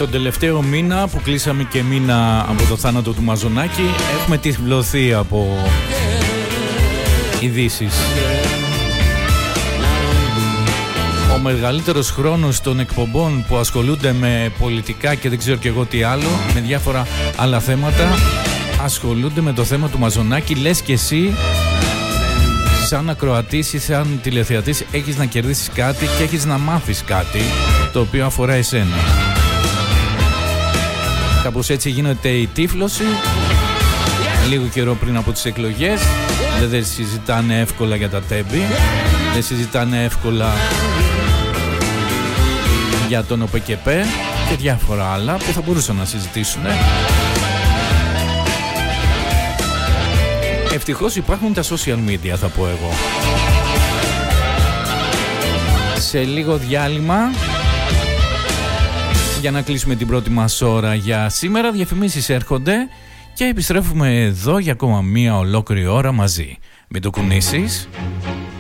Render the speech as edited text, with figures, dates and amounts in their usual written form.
Τον τελευταίο μήνα που κλείσαμε και μήνα από το θάνατο του Μαζονάκη, έχουμε τυφλωθεί από ειδήσεις. Ο μεγαλύτερος χρόνος των εκπομπών που ασχολούνται με πολιτικά και δεν ξέρω και εγώ τι άλλο, με διάφορα άλλα θέματα, ασχολούνται με το θέμα του Μαζονάκη. Λες και εσύ, σαν ακροατής ή σαν τηλεθεατής, έχεις να κερδίσεις κάτι και έχεις να μάθεις κάτι το οποίο αφορά εσένα. Κάπως έτσι γίνεται η τύφλωση. Λίγο καιρό πριν από τις εκλογές δεν συζητάνε εύκολα για τα τέμπη, δεν συζητάνε εύκολα για τον ΟΠΕΚΕΠΕ και διάφορα άλλα που θα μπορούσαν να συζητήσουν. Ευτυχώς υπάρχουν τα social media, θα πω εγώ. Σε λίγο διάλειμμα για να κλείσουμε την πρώτη μας ώρα για σήμερα. Διαφημίσεις έρχονται και επιστρέφουμε εδώ για ακόμα μία ολόκληρη ώρα μαζί. Μην το κουνήσεις.